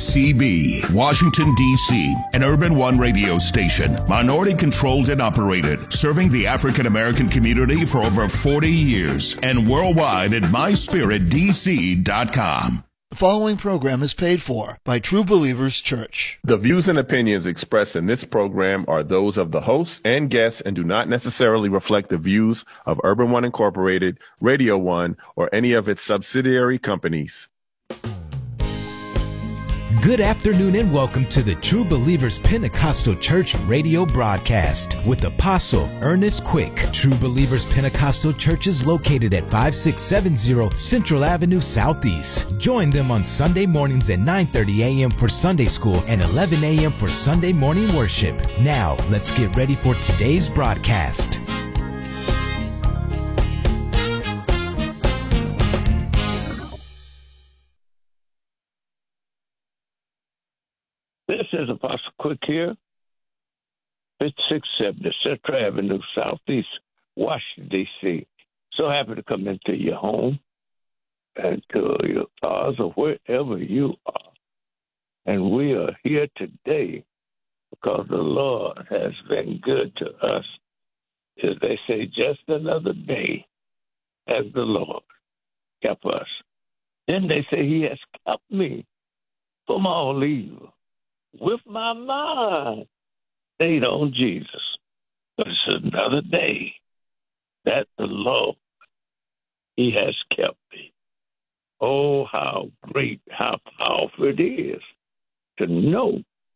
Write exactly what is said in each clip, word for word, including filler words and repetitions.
C B, Washington, D C, an Urban One radio station, minority-controlled and operated, serving the African-American community for over forty years, and worldwide at my spirit d c dot com. The following program is paid for by True Believers Church. The views and opinions expressed in this program are those of the hosts and guests and do not necessarily reflect the views of Urban One Incorporated, Radio One, or any of its subsidiary companies. Good afternoon and welcome to the True Believers Pentecostal Church radio broadcast with Apostle Ernest Quick. True Believers Pentecostal Church is located at five six seven zero Central Avenue Southeast. Join them on Sunday mornings at nine thirty a.m. for Sunday school and eleven a.m. for Sunday morning worship. Now, let's get ready for today's broadcast. This is Apostle Quick here, fifty-six seventy Central Avenue, Southeast, Washington, D C So happy to come into your home and to your cars or wherever you are. And we are here today because the Lord has been good to us. As they say, just another day as the Lord kept us. Then they say he has kept me from all evil. With my mind stayed on Jesus. But it's another day that the Lord, he has kept me. Oh, how great, how powerful it is to know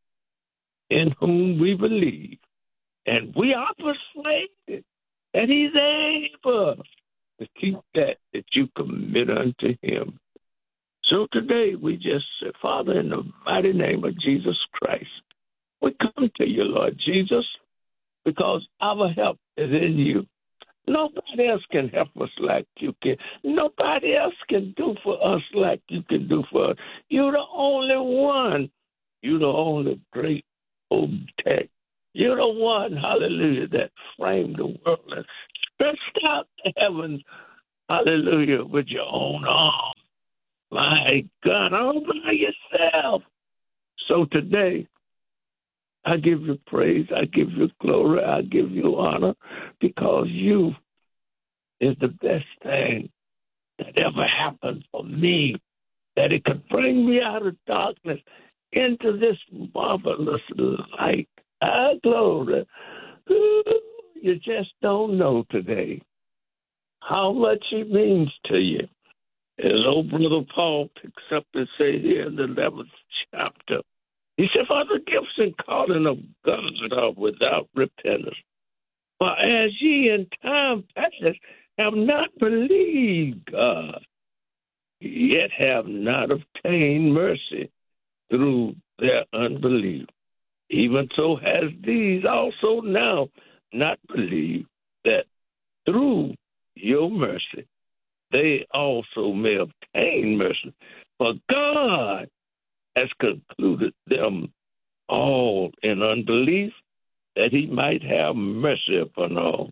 in whom we believe. And we are persuaded that he's able to keep that that you commit unto him. So today we just say, Father, in the mighty name of Jesus Christ, we come to you, Lord Jesus, because our help is in you. Nobody else can help us like you can. Nobody else can do for us like you can do for us. You're the only one. You're the only great old tech. You're the one, hallelujah, that framed the world and stretched out the heavens, hallelujah, with your own arm. My God, all by yourself. So today, I give you praise, I give you glory, I give you honor, because you is the best thing that ever happened for me, that it could bring me out of darkness into this marvelous light. Ah, glory. Ooh, you just don't know today how much it means to you. As old brother Paul picks up and say here in the eleventh chapter, he said, for the gifts and calling of God are without repentance. For as ye in time past have not believed God, yet have not obtained mercy through their unbelief. Even so has these also now not believed that through your mercy they also may obtain mercy. For God has concluded them all in unbelief, that he might have mercy upon all.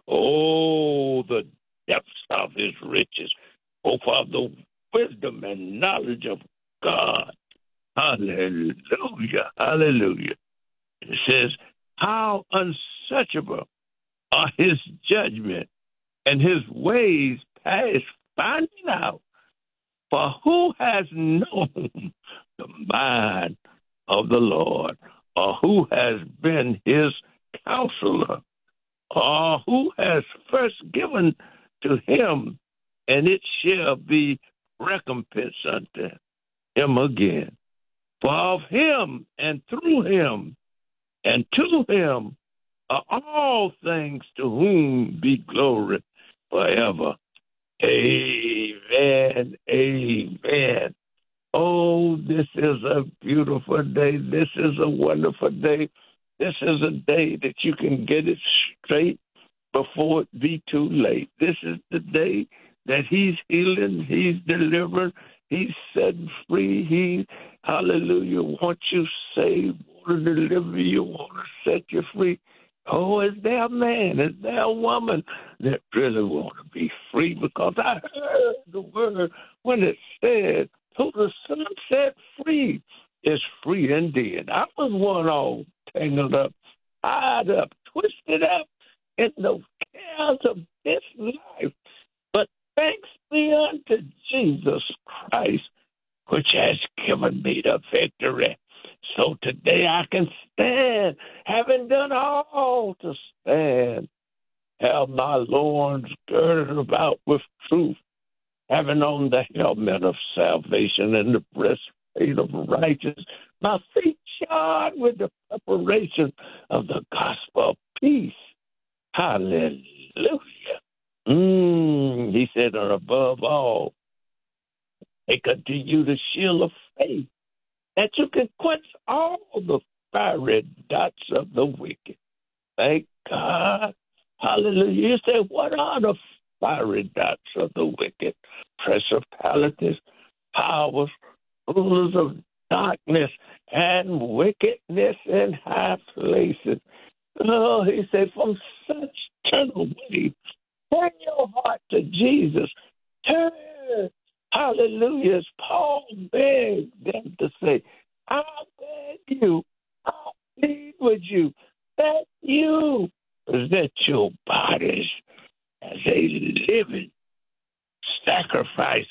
Oh, the depths of his riches, both of the wisdom and knowledge of God. Hallelujah, hallelujah. It says, how unsearchable are his judgment and his ways past finding out. For who has known the mind of the Lord, or who has been his counselor, or who has first given to him, and it shall be recompense unto him again. For of him and through him and to him are all things, to whom be glory forever. Amen, amen. Oh, this is a beautiful day. This is a wonderful day. This is a day that you can get it straight before it be too late. This is the day that he's healing, he's delivering, he's setting free. He, hallelujah, wants you saved, want to deliver you, want to set you free. Oh, is there a man, is there a woman that really want to be free? Because I heard the word when it said, who the Son set free is free indeed. I was one all tangled up, tied up, twisted up in the cares of this life. But thanks be unto Jesus Christ, which has given me the victory. So today I can stand, having done all to stand. Have my loins girded about with truth, having on the helmet of salvation and the breastplate of righteousness, my feet shod with the preparation of the gospel of peace. Hallelujah. Mm, he said, and above all, take unto you the shield of faith, that you can quench all the fiery dots of the wicked. Thank God. Hallelujah. You say, what are the fiery dots of the wicked? Principalities, powers, rulers of darkness, and wickedness in high places. Oh, he said, from such turn away. Turn your heart to Jesus. Turn. Hallelujah. As Paul begged them to say, I beg you, I plead with you, that you present your bodies as a living sacrifice.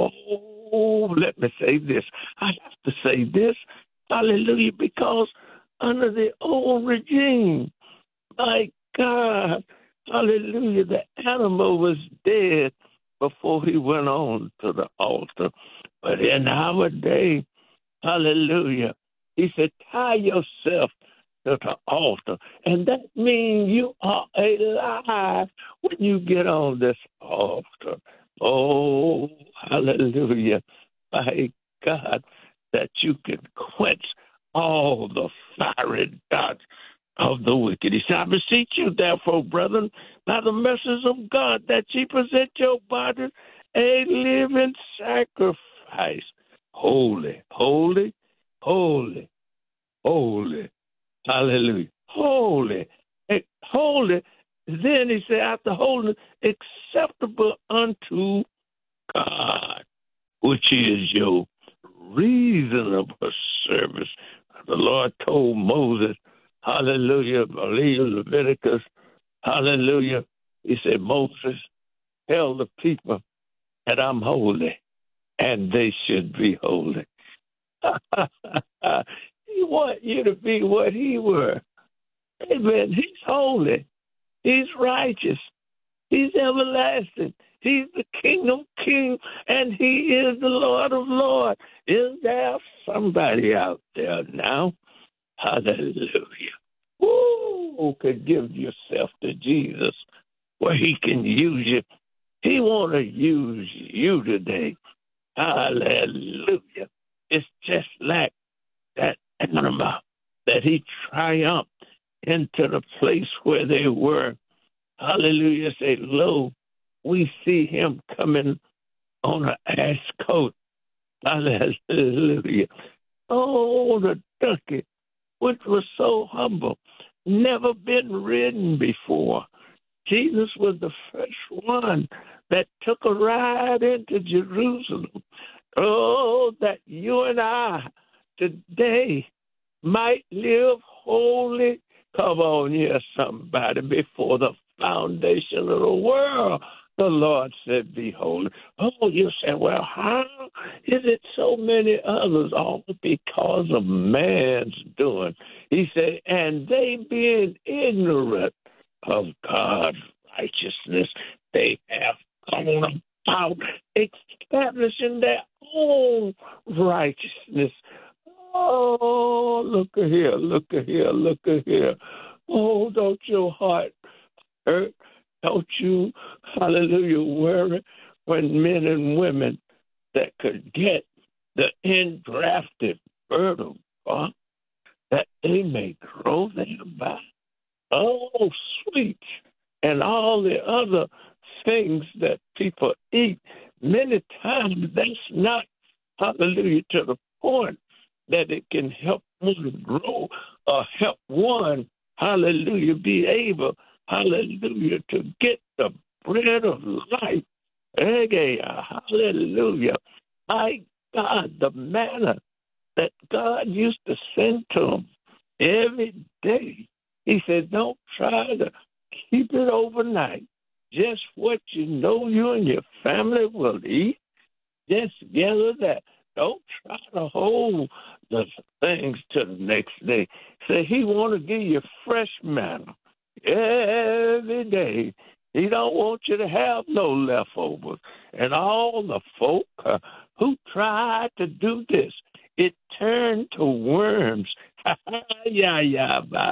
Oh, let me say this. I have to say this. Hallelujah, because under the old regime, my God, hallelujah, the animal was dead before he went on to the altar. But in our day, hallelujah, he said, tie yourself to the altar. And that means you are alive when you get on this altar. Oh, hallelujah, my God, that you can quench all the fiery dots of the wicked. He said, I beseech you, therefore, brethren, by the mercies of God, that ye present your bodies a living sacrifice, holy, holy, holy, holy, hallelujah, holy, holy. Then he said, after holiness, acceptable unto God, which is your reasonable service. The Lord told Moses, hallelujah, believe Leviticus, hallelujah. He said, Moses, tell the people that I'm holy, and they should be holy. He wants you to be what he were. Amen. He's holy. He's righteous. He's everlasting. He's the King of kings, and he is the Lord of lords. Is there somebody out there now? Hallelujah. Who could give yourself to Jesus where he can use you? He want to use you today. Hallelujah. It's just like that animal that he triumphed into the place where they were. Hallelujah. Say, lo, we see him coming on an ash coat. Hallelujah. Oh, the donkey, which was so humble, never been ridden before. Jesus was the first one that took a ride into Jerusalem. Oh, that you and I today might live holy. Come on here, somebody, before the foundation of the world. The Lord said, be holy. Oh, you say, well, how is it so many others? All because of man's doing. He said, and they being ignorant of God's righteousness, they have gone about establishing their own righteousness. Oh, look at here, look at here, look at here. Oh, don't your heart hurt? Don't you, hallelujah, worry when men and women that could get the engrafted bird of God, that they may grow thereby. Oh, sweet. And all the other things that people eat, many times that's not, hallelujah, to the point that it can help one grow or help one, hallelujah, be able, hallelujah, to get the bread of life. Hallelujah. My God, the manna that God used to send to him every day. He said, don't try to keep it overnight. Just what you know you and your family will eat, just gather that. Don't try to hold the things to the next day. Say he want to give you fresh manna every day. He don't want you to have no leftovers. And all the folk uh, who tried to do this, it turned to worms. yeah, yeah, bye.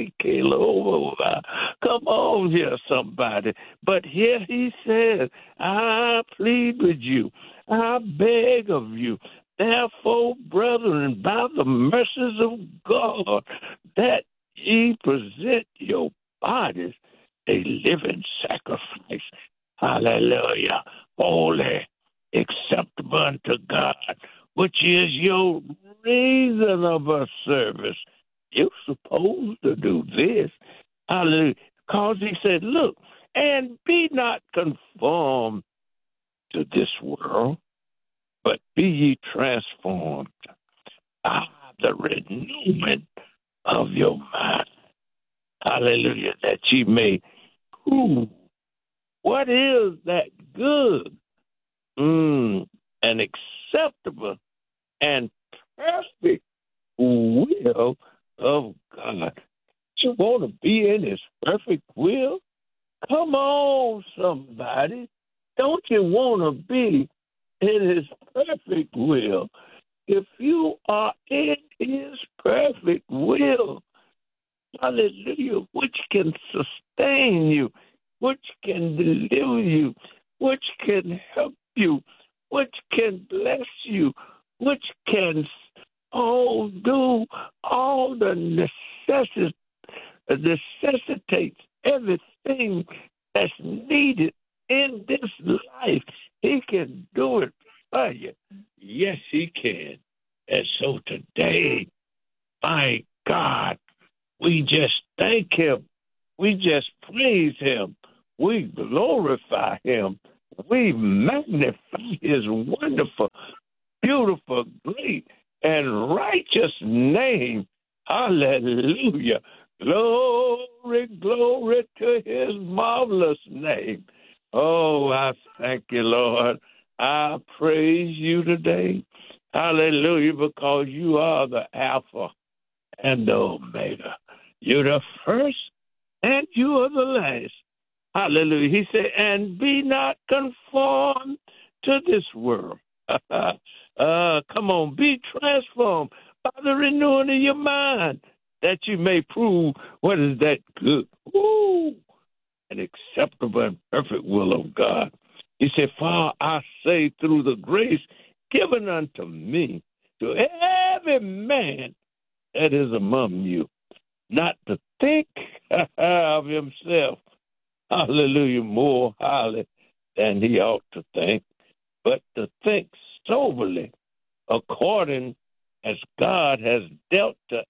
Come on here, somebody. But here he says, I plead with you. I beg of you. Therefore, brethren, by the mercies of God, that ye present your bodies a living sacrifice. Hallelujah. Holy, acceptable unto God, which is your reasonable service. You're supposed to do this. Hallelujah. Because he said, look, and be not conformed to this world, but be ye transformed by the renewing of your mind. Hallelujah. That ye may prove what is that good mm, and acceptable and perfect will of God. You want to be in his perfect will? Come on, somebody. Don't you want to be in his perfect will? If you are in his perfect will, hallelujah, which can sustain you, which can deliver you, which can help you, which can bless you, which can all do all the necessit- necessitates everything that's needed in this life. He can do it for you. Yes, he can. And so today, my God, we just thank him. We just praise him. We glorify him. We magnify his wonderful, beautiful, great, and righteous name. Hallelujah. Glory, glory to his marvelous name. Oh, I thank you, Lord. I praise you today. Hallelujah, because you are the Alpha and the Omega. You're the first and you are the last. Hallelujah. He said, and be not conformed to this world. uh, come on, be transformed by the renewing of your mind, that you may prove what is that good Ooh, and acceptable and perfect will of God. He said, for I say through the grace given unto me, to every man that is among you, not to think of himself, hallelujah, more highly than he ought to think, but to think soberly, according as God has dealt to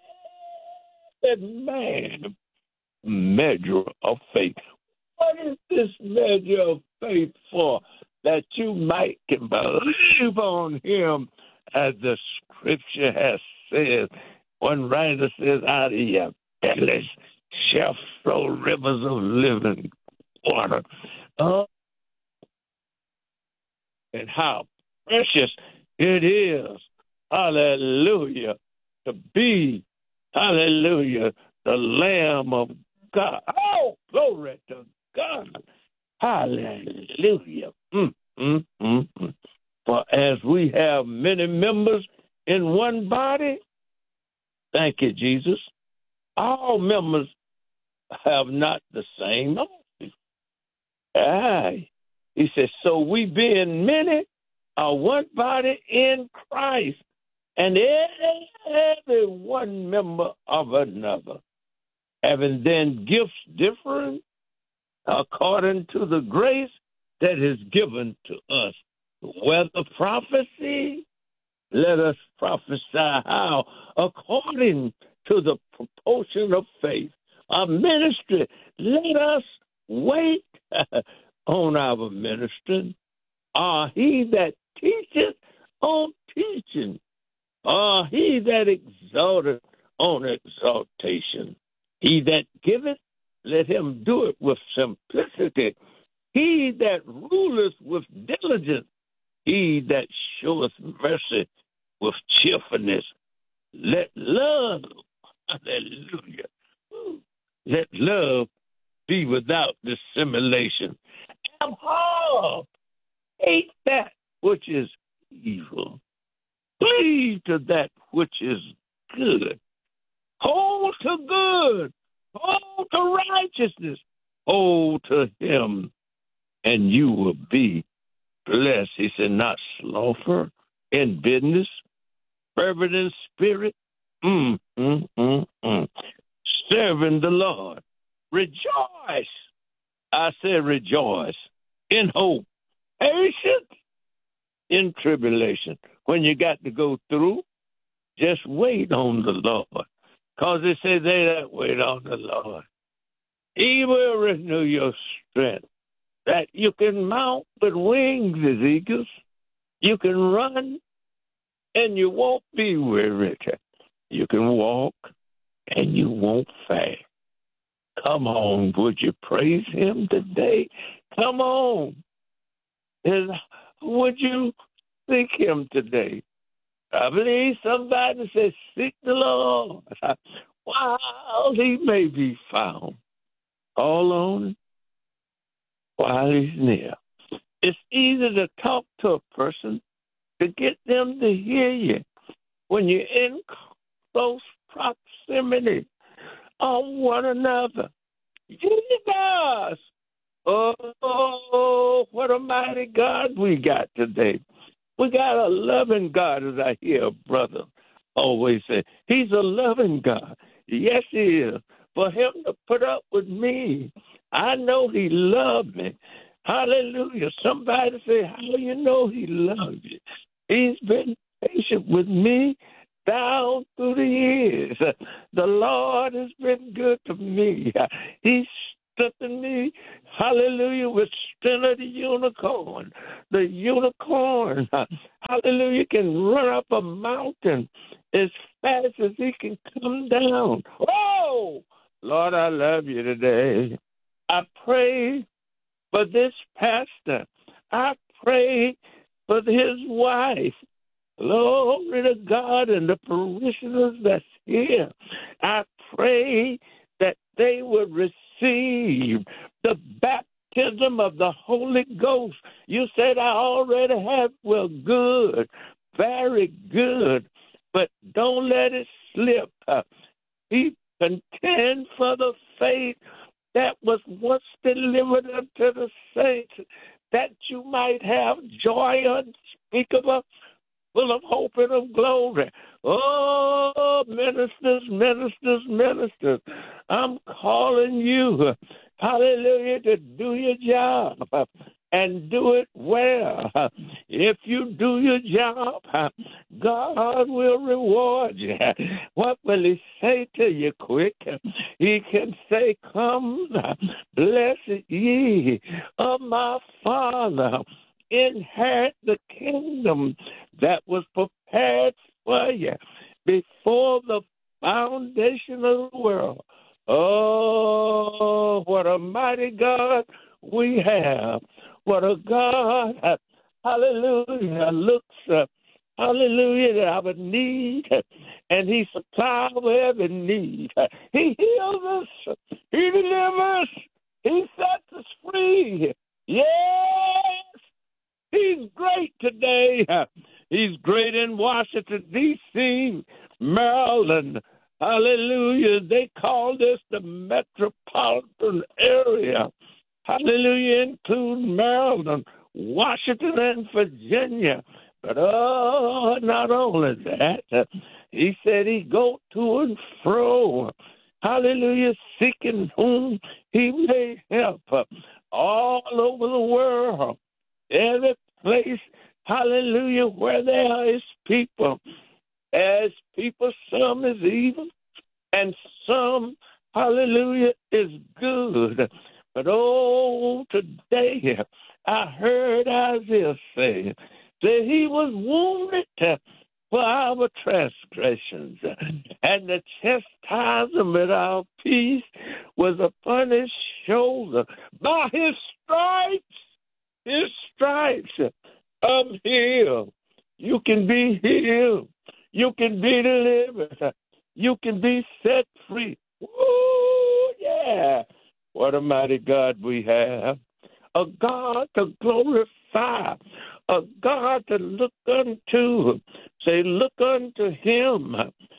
every man measure of faith. What is this measure of faith for? That you might can believe on him, as the scripture has said. One writer says, out of your bellies shall flow rivers of living water. Oh, and how precious it is, hallelujah, to be, hallelujah, the Lamb of God. Oh, glory to God. Hallelujah. Mm, mm, mm, mm. For as we have many members in one body, thank you, Jesus, all members have not the same office. Aye. He says, so we being many are one body in Christ, and every one member of another, having then gifts different according to the grace that is given to us. Whether prophecy, let us prophesy how, according to the proportion of faith. Our ministry, let us wait on our ministry. Or he that teacheth on teaching. Ah, uh, he that exalteth on exaltation, he that giveth, let him do it with simplicity. He that ruleth with diligence, he that showeth mercy with cheerfulness. Let love, hallelujah, let love be without dissimulation. Abhor, hate that which is evil. Cleave to that which is good. Hold to good. Hold to righteousness. Hold to him, and you will be blessed. He said, not slothful in business, fervent in spirit, mm, mm, mm, mm. serving the Lord. Rejoice. I said rejoice in hope. Patient in tribulation. When you got to go through, just wait on the Lord. Because they say they that wait on the Lord, he will renew your strength. That you can mount with wings as eagles. You can run and you won't be weary. You can walk and you won't faint. Come on, would you praise him today? Come on. And would you seek him today? I believe somebody says, seek the Lord while he may be found. Call on him while he's near. It's easy to talk to a person to get them to hear you when you're in close proximity of one another. Jesus! Oh, what a mighty God we got today. We got a loving God, as I hear a brother always say. He's a loving God. Yes, he is. For him to put up with me, I know he loved me. Hallelujah. Somebody say, how do you know he loves you? He's been patient with me down through the years. The Lord has been good to me. He's strengthened me, hallelujah, with strength of the unicorn. The unicorn, hallelujah, can run up a mountain as fast as he can come down. Oh, Lord, I love you today. I pray for this pastor. I pray for his wife. Glory to God and the parishioners that's here. I pray that they would receive the baptism of the Holy Ghost. You said I already have. Well, good, very good, but don't let it slip. He contend for the faith that was once delivered unto the saints, that you might have joy unspeakable, full of hope and of glory. Oh, ministers, ministers, ministers, I'm calling you, hallelujah, to do your job and do it well. If you do your job, God will reward you. What will he say to you quick? He can say, come, blessed ye of my Father, inherit the kingdom that was prepared for you before the foundation of the world. Oh, what a mighty God we have. What a God, hallelujah, looks, uh, hallelujah, at our need, and he supplies every need. He heals us. He delivers. He sets us free. Yes, he's great today. He's great in Washington, D C, Maryland. Hallelujah. They call this the metropolitan area. Hallelujah, include Maryland, Washington, and Virginia. But oh, not only that, he said he go to and fro. Hallelujah, seeking whom he may help all over the world. Every place, hallelujah, where there are his people. As people, some is evil, and some, hallelujah, is good. But oh, today I heard Isaiah say that he was wounded for our transgressions, and the chastisement of our peace was upon his shoulder. By his stripes, his stripes, I'm healed. You can be healed. You can be delivered. You can be set free. Woo, yeah. What a mighty God we have. A God to glorify. A God to look unto. Say, look unto him.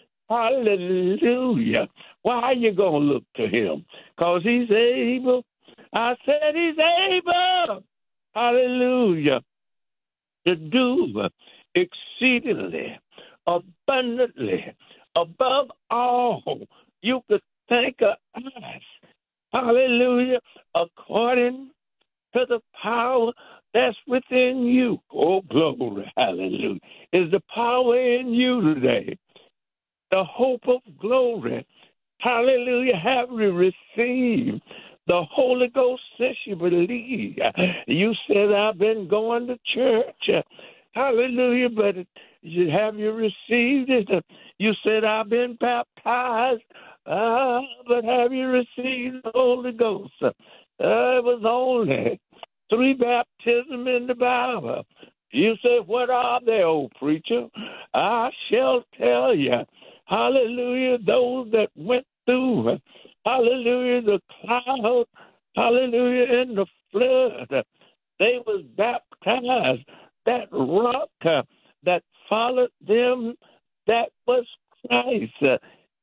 Hallelujah. Why are you going to look to him? Because he's able. I said he's able. Hallelujah. To do exceedingly, abundantly, above all you could think of us. Hallelujah. According to the power that's within you. Oh, glory. Hallelujah. Is the power in you today? The hope of glory. Hallelujah. Have you received the Holy Ghost since you believe? You said, I've been going to church. Hallelujah. But have you received it? You said, I've been baptized. Uh, but have you received the Holy Ghost? Uh, it was only three baptisms in the Bible. You say, what are they, old preacher? I shall tell you. Hallelujah. Those that went through, hallelujah, the cloud, hallelujah, in the flood, they was baptized. That rock uh, that followed them, that was Christ.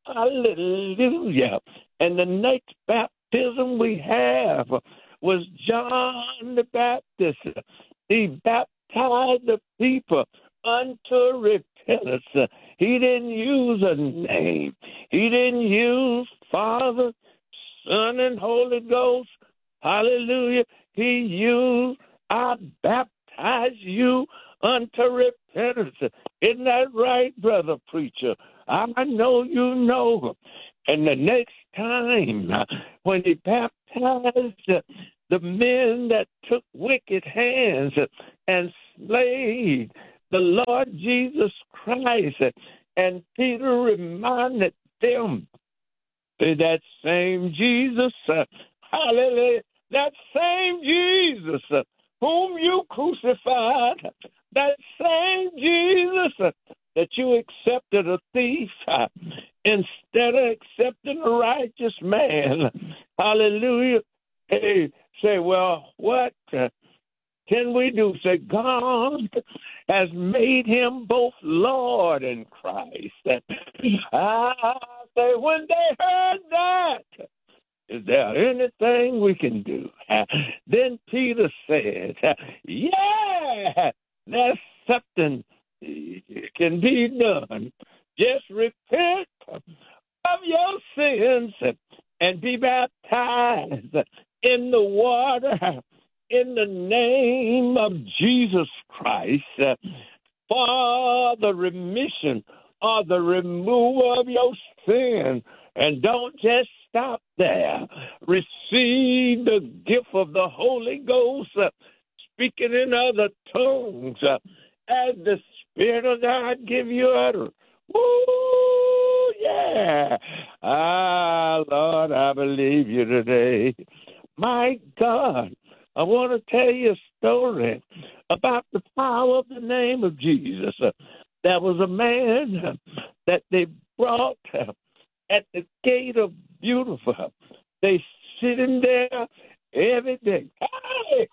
Hallelujah. And the next baptism we have was John the Baptist. He baptized the people unto repentance. He didn't use a name. He didn't use Father, Son, and Holy Ghost. Hallelujah. He used, I baptize you unto repentance. Isn't that right, brother preacher? I know you know. And the next time when he baptized the men that took wicked hands and slayed the Lord Jesus Christ, and Peter reminded them that same Jesus, hallelujah, that same Jesus whom you crucified, that same Jesus that you accepted a thief instead of accepting a righteous man. Hallelujah. Hey, say, well, what can we do? Say, God has made him both Lord and Christ. I say, when they heard that, is there anything we can do? Then Peter said, yeah, there's something can be done. Just repent of your sins and be baptized in the water in the name of Jesus Christ for the remission or the removal of your sin. And don't just stop there. Receive the gift of the Holy Ghost, uh, speaking in other tongues, uh, as the Spirit of God give you utterance. Woo, yeah. Ah, Lord, I believe you today. My God, I want to tell you a story about the power of the name of Jesus. Uh, there was a man uh, that they brought uh, at the gate of Beautiful. They sitting there every day. Hey!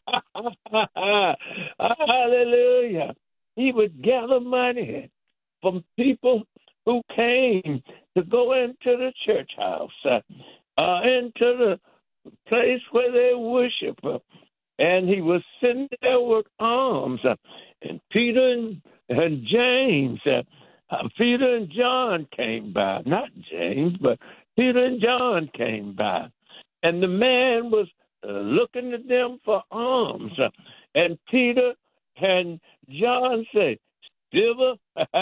Hallelujah. He would gather money from people who came to go into the church house, uh, uh, into the place where they worship. Uh, and he was sitting there with arms. Uh, and Peter and, and James, uh, uh, Peter and John came by. Not James, but Peter and John came by. And the man was uh, looking at them for alms. Uh, and Peter and John said, silver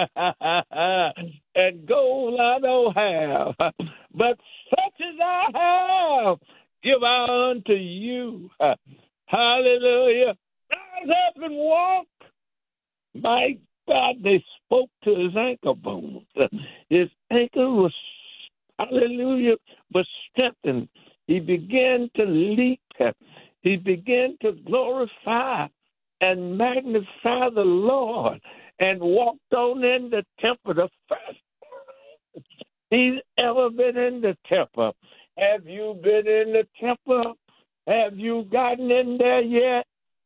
and gold I don't have, but such as I have, give I unto you. Hallelujah. Rise up and walk. My God, they spoke to his ankle bones. His ankle was, hallelujah, was strengthened. He began to leap. He began to glorify and magnify the Lord and walked on in the temple. The first time he's ever been in the temple. Have you been in the temple? Have you gotten in there yet?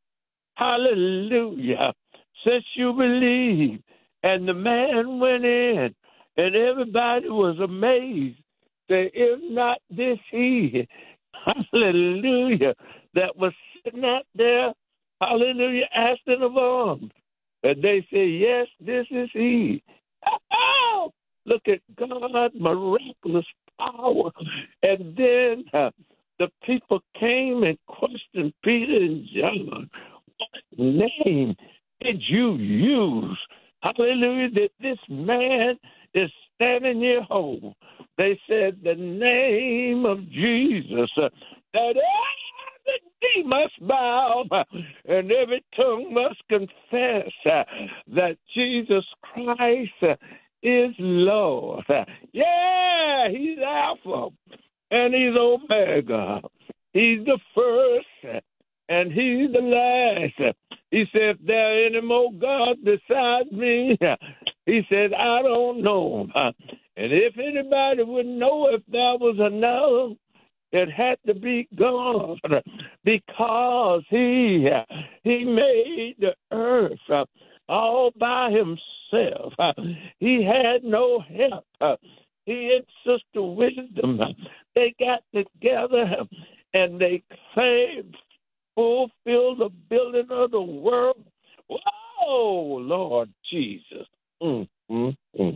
Hallelujah. Since you believe. And the man went in, and everybody was amazed that if not this he, hallelujah, that was sitting out there, hallelujah, asking of alms. And they say, yes, this is he. Oh, look at God's miraculous power. And then uh, the people came and questioned Peter and John. What name did you use? Hallelujah, that this man is standing here whole. They said the name of Jesus, uh, that every knee must bow and every tongue must confess uh, that Jesus Christ uh, is Lord. Uh, yeah, he's Alpha and he's Omega. He's the first uh, and he's the last. He said, if there are any more gods besides me, he said, I don't know. And if anybody would know if there was another, it had to be God, because he, he made the earth all by himself. He had no help. He and Sister Wisdom, they got together and they claimed fulfill the building of the world. Whoa, Lord Jesus. Mm, mm, mm.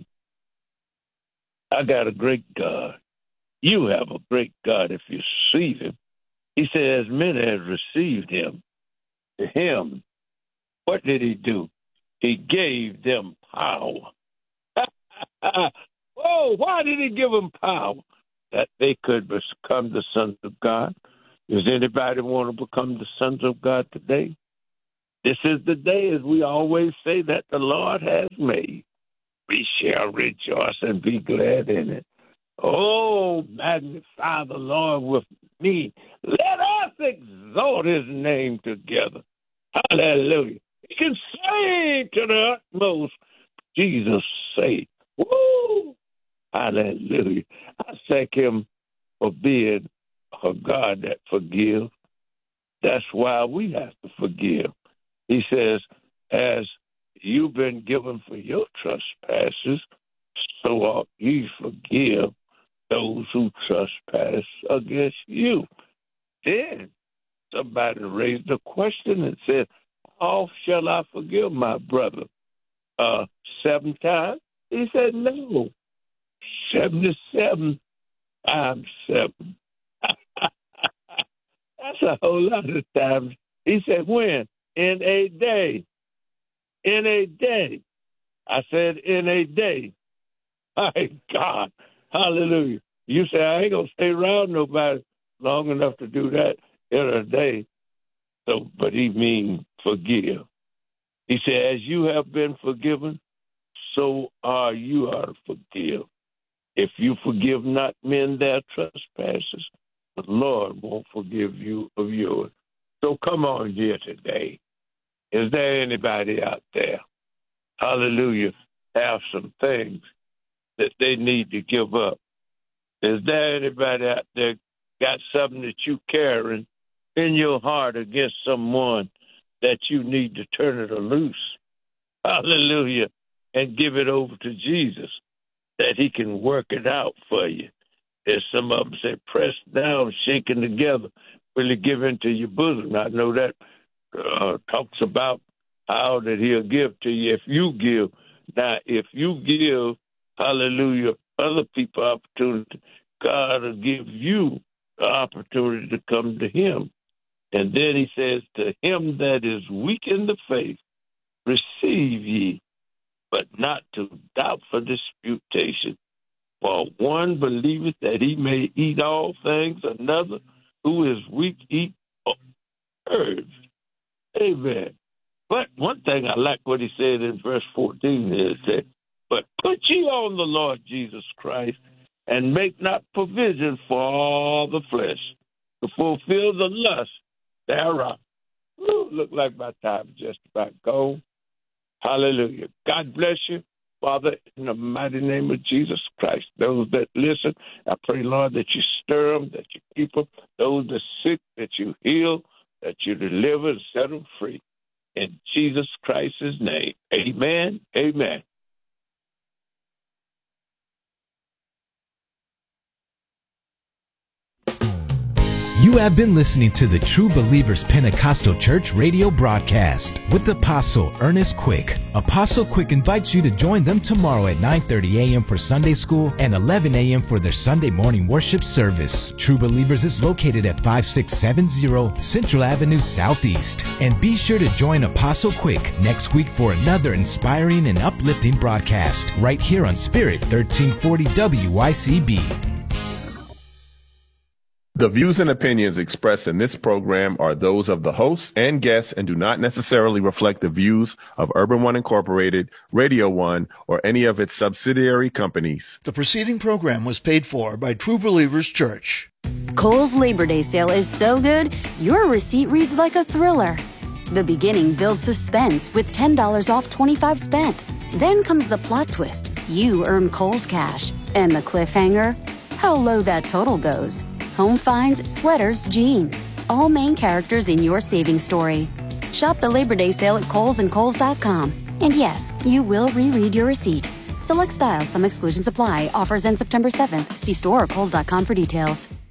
I got a great God. You have a great God if you receive him. He said, as many as received him, to him, what did he do? He gave them power. Whoa, why did he give them power? That they could become the sons of God. Does anybody want to become the sons of God today? This is the day, as we always say, that the Lord has made. We shall rejoice and be glad in it. Oh, magnify the Lord with me. Let us exalt his name together. Hallelujah. He can save to the utmost. Jesus saved. Woo! Hallelujah. I thank him for being a God that forgives. That's why we have to forgive. He says, as you've been given for your trespasses, so ought ye forgive those who trespass against you. Then somebody raised a question and said, how shall I forgive my brother? Uh, seven times? He said, no, seventy-seven times seven. That's a whole lot of times. He said, when? In a day. In a day. I said, in a day. My God. Hallelujah. You say, I ain't going to stay around nobody long enough to do that in a day. So, but he means forgive. He said, as you have been forgiven, so are you are to forgive. If you forgive not men their trespasses, the Lord won't forgive you of yours. So come on here today. Is there anybody out there, hallelujah, have some things that they need to give up? Is there anybody out there got something that you carrying in your heart against someone that you need to turn it loose? Hallelujah. And give it over to Jesus that he can work it out for you. There's some of them say, press down, shaking together, really give into your bosom. I know that uh, talks about how that he'll give to you if you give. Now, if you give, hallelujah, other people opportunity, God will give you the opportunity to come to him. And then he says, to him that is weak in the faith, receive ye, but not to doubt for disputation. For one believeth that he may eat all things, another who is weak eat herbs. Amen. But one thing I like what he said in verse fourteen is that, but put ye on the Lord Jesus Christ and make not provision for all the flesh to fulfill the lust thereof. Ooh, look like my time is just about gone. Hallelujah. God bless you, Father, in the mighty name of Jesus Christ. Those that listen, I pray, Lord, that you stir them, that you keep them. Those that are sick, that you heal, that you deliver and set them free. In Jesus Christ's name, amen, amen. You have been listening to the True Believers Pentecostal Church radio broadcast with Apostle Ernest Quick. Apostle Quick invites you to join them tomorrow at nine thirty a.m. for Sunday school and eleven a.m. for their Sunday morning worship service. True Believers is located at five six seven zero Central Avenue Southeast. And be sure to join Apostle Quick next week for another inspiring and uplifting broadcast right here on Spirit thirteen forty W Y C B. The views and opinions expressed in this program are those of the hosts and guests and do not necessarily reflect the views of Urban One Incorporated, Radio One, or any of its subsidiary companies. The preceding program was paid for by True Believers Church. Kohl's Labor Day sale is so good, your receipt reads like a thriller. The beginning builds suspense with ten dollars off twenty-five spent. Then comes the plot twist. You earn Kohl's cash. And the cliffhanger? How low that total goes. Home finds, sweaters, jeans. All main characters in your savings story. Shop the Labor Day sale at Kohl's and Kohl's dot com. And yes, you will reread your receipt. Select styles, some exclusions apply. Offers end September seventh. See store or Kohl's dot com for details.